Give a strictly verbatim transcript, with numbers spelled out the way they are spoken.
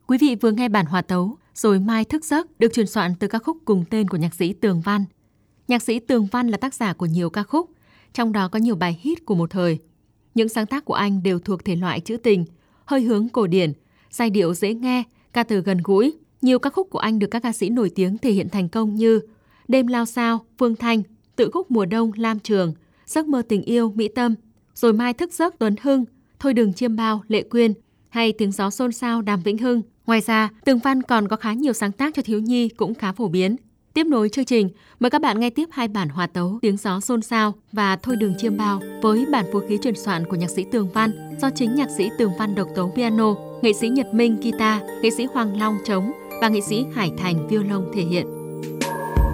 Quý vị vừa nghe bản hòa tấu Rồi Mai Thức Giấc được truyền soạn từ ca khúc cùng tên của nhạc sĩ Tường Văn. Nhạc sĩ Tường Văn là tác giả của nhiều ca khúc, trong đó có nhiều bài hit của một thời. Những sáng tác của anh đều thuộc thể loại trữ tình, hơi hướng cổ điển, giai điệu dễ nghe, ca từ gần gũi. Nhiều ca khúc của anh được các ca sĩ nổi tiếng thể hiện thành công như Đêm Lao Sao, Phương Thanh, Tự khúc Mùa Đông, Lam Trường, Giấc Mơ Tình Yêu, Mỹ Tâm, Rồi Mai Thức Giấc, Tuấn Hưng, Thôi Đừng Chiêm Bao, Lệ Quyên hay Tiếng Gió Xôn Xao, Đàm Vĩnh Hưng. Ngoài ra, Tường Văn còn có khá nhiều sáng tác cho thiếu nhi cũng khá phổ biến. Tiếp nối chương trình, mời các bạn nghe tiếp hai bản hòa tấu Tiếng Gió Xôn Xao và Thôi Đừng Chiêm Bao với bản phối khí truyền soạn của nhạc sĩ Tường Văn do chính nhạc sĩ Tường Văn độc tấu piano, nghệ sĩ Nhật Minh guitar, nghệ sĩ Hoàng Long trống và nghệ sĩ Hải Thành violon thể hiện.